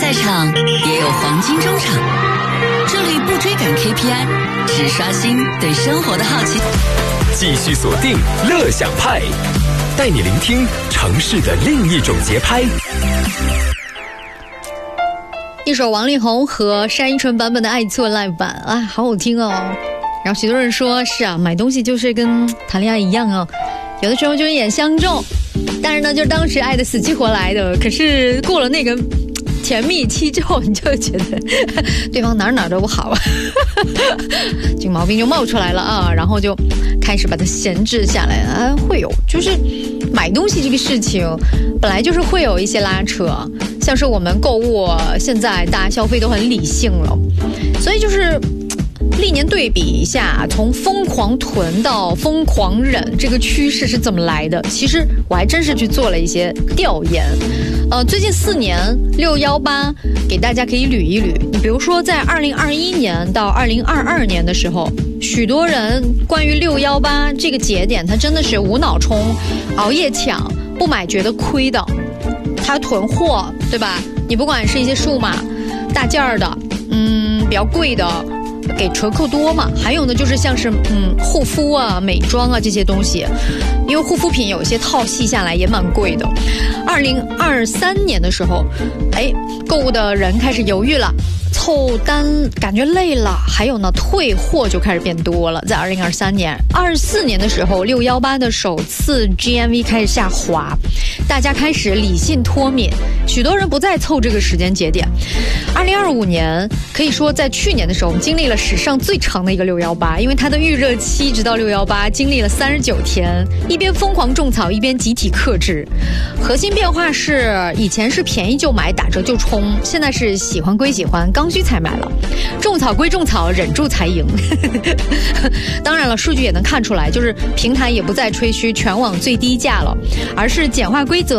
赛场，也有黄金中场。这里不追赶 KPI， 只刷新对生活的好奇。 继续锁定乐享派，带你聆听城市的另一种节拍。 一首王力宏和单依纯版本的《爱错 Live 版》啊，好好听哦。然后许多人说是啊，买东西就是跟谈恋爱一样哦，有的时候就是一眼相中，但是呢，就是当时爱的死去活来的，可是过了那个甜蜜期之后，你就会觉得对方哪都不好，这个毛病就冒出来了啊，然后就开始把它闲置下来啊，会有就是买东西这个事情本来就是会有一些拉扯，像是我们购物现在大家消费都很理性了，所以就是历年对比一下，从疯狂囤到疯狂忍，这个趋势是怎么来的？其实我还真是去做了一些调研。最近4年618给大家可以捋一捋。你比如说，在2021年到2022年的时候，许多人关于618这个节点，他真的是无脑冲、熬夜抢，不买觉得亏的，他囤货，对吧？你不管是一些数码大件儿的，比较贵的，给折扣多嘛，还有呢就是像是护肤啊、美妆啊这些东西，因为护肤品有一些套系下来也蛮贵的。2023年的时候，购物的人开始犹豫了，凑单感觉累了，还有呢退货就开始变多了。在2023年、24年的时候，618的首次 GMV 开始下滑，大家开始理性脱敏，许多人不再凑这个时间节点。2025年可以说在去年的时候，我们经历了史上最长的一个618，因为它的预热期直到618经历了39天，一边疯狂种草，一边集体克制。核心变化是，以前是便宜就买，打折就冲，现在是喜欢归喜欢，刚需才买了。种草归种草，忍住才赢。当然了，数据也能看出来，就是平台也不再吹嘘全网最低价了，而是简化规则，